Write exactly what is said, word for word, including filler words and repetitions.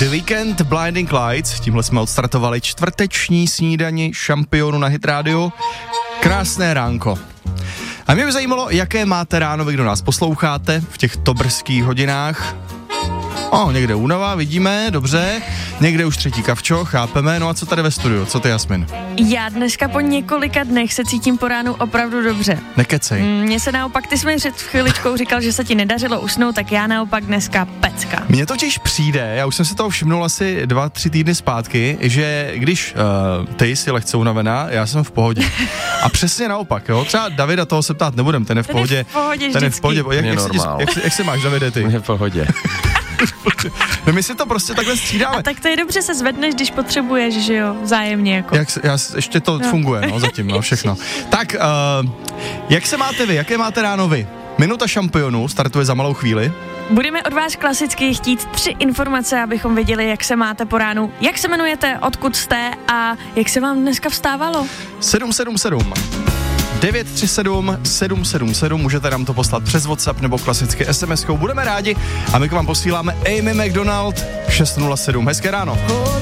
The Weeknd, Blinding Lights, tímhle jsme odstartovali čtvrteční snídani šampionu na Hit Radio. Krásné ránko. A mě by zajímalo, jaké máte ráno, vy kdo nás posloucháte v těchto brzkých hodinách. O, někde únava, vidíme, dobře. Někde už třetí kavčo, chápeme. No a co tady ve studiu? Co ty, Jasmin? Já dneska po několika dnech se cítím po ránu opravdu dobře. Nekecej. Mně se naopak, ty jsi mi před chviličkou říkal, že se ti nedařilo usnout, tak já naopak dneska pecka. Mně totiž přijde, já už jsem si toho všimnul asi dva, tři týdny zpátky, že když uh, ty jsi lehce unavená, já jsem v pohodě. A přesně naopak, jo. Třeba Davida, toho se ptát nebudem, ten je v Ten pohodě. je v pohodě ten je v pohodě. Jak, jak, si, jak, jak se máš, Davide, ty? Mě v pohodě. No my si to prostě takhle střídáme. A tak to je dobře, se zvedneš, když potřebuješ, že jo, vzájemně jako. Jak se, já, ještě to no. funguje, no, zatím, no, všechno. Tak, uh, jak se máte vy, jaké máte ráno vy? Minuta šampionu startuje za malou chvíli. Budeme od vás klasicky chtít tři informace, abychom věděli, jak se máte po ránu, jak se jmenujete, odkud jste a jak se vám dneska vstávalo. sedm sedm sedm devět tři sedm sedm sedm sedm, můžete nám to poslat přes WhatsApp nebo klasicky es em eskou, budeme rádi a my k vám posíláme Amy McDonald šest nula sedm. Hezké ráno.